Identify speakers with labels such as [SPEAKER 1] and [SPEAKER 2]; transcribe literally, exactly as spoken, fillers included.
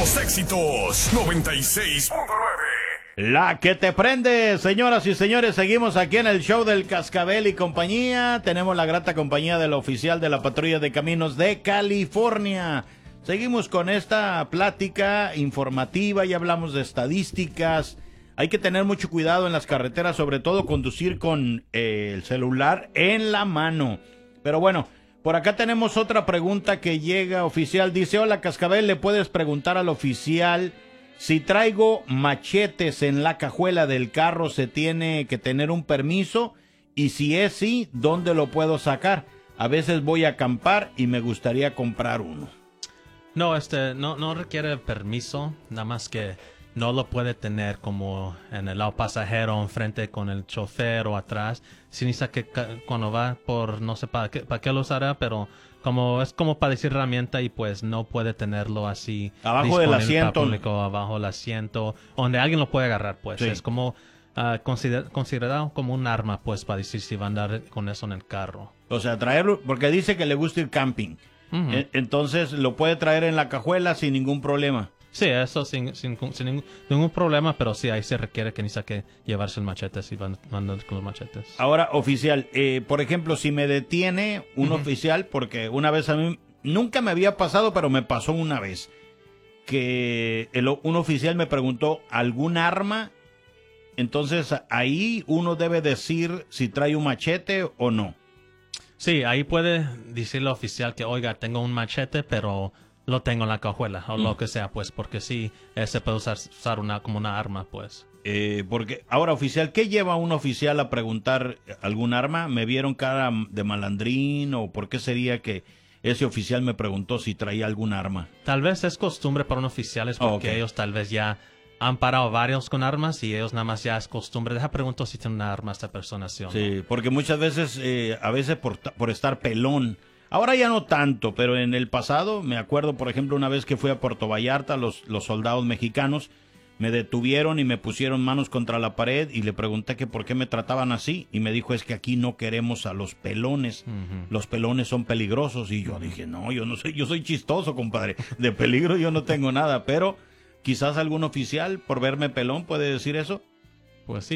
[SPEAKER 1] los éxitos noventa y seis punto nueve.
[SPEAKER 2] La que te prende, señoras y señores, seguimos aquí en el show del Cascabel y compañía. Tenemos la grata compañía del oficial de la Patrulla de Caminos de California. Seguimos con esta plática informativa, ya hablamos de estadísticas. Hay que tener mucho cuidado en las carreteras, sobre todo conducir con eh, el celular en la mano. Pero bueno, por acá tenemos otra pregunta que llega, oficial. Dice, hola Cascabel, ¿le puedes preguntar al oficial si traigo machetes en la cajuela del carro, se tiene que tener un permiso? Y si es sí, ¿dónde lo puedo sacar? A veces voy a acampar y me gustaría comprar uno.
[SPEAKER 3] No, este, no, no requiere permiso, nada más que no lo puede tener como en el lado pasajero, enfrente con el chofer o atrás. Significa que cuando va por, no sé para qué, para qué lo usará, pero como es como para decir herramienta y pues no puede tenerlo así.
[SPEAKER 2] Abajo del asiento.
[SPEAKER 3] Público, abajo del asiento, donde alguien lo puede agarrar, pues. Sí. Es como uh, consider, considerado como un arma, pues, para decir si va a andar con eso en el carro.
[SPEAKER 2] O sea, traerlo, porque dice que le gusta ir camping. Uh-huh. Entonces lo puede traer en la cajuela sin ningún problema.
[SPEAKER 3] Sí, eso sin, sin, sin ningún, ningún problema, pero sí, ahí se requiere que ni que llevarse el machete si van, van con los machetes.
[SPEAKER 2] Ahora, oficial, eh, por ejemplo, si me detiene un uh-huh. oficial, porque una vez a mí, nunca me había pasado, pero me pasó una vez, que el, un oficial me preguntó algún arma, entonces ahí uno debe decir si trae un machete o no.
[SPEAKER 3] Sí, ahí puede decirle al oficial que, oiga, tengo un machete, pero lo tengo en la cajuela, o mm. lo que sea, pues, porque sí, eh, se puede usar, usar una como una arma, pues.
[SPEAKER 2] Eh, porque, ahora, oficial, ¿qué lleva a un oficial a preguntar algún arma? ¿Me vieron cara de malandrín o por qué sería que ese oficial me preguntó si traía algún arma?
[SPEAKER 3] Tal vez es costumbre para un oficial, es porque oh, okay. ellos tal vez ya han parado varios con armas y ellos nada más ya es costumbre. Deja preguntar si tiene una arma esta persona, ¿sí o no?
[SPEAKER 2] Sí, porque muchas veces, eh, a veces por, por estar pelón. Ahora ya no tanto, pero en el pasado, me acuerdo, por ejemplo, una vez que fui a Puerto Vallarta, los, los soldados mexicanos me detuvieron y me pusieron manos contra la pared y le pregunté que por qué me trataban así. Y me dijo, es que aquí no queremos a los pelones. Uh-huh. Los pelones son peligrosos. Y yo dije, no, yo no soy, yo soy chistoso, compadre. De peligro yo no tengo nada, pero quizás algún oficial, por verme pelón, puede decir eso.
[SPEAKER 3] Pues sí.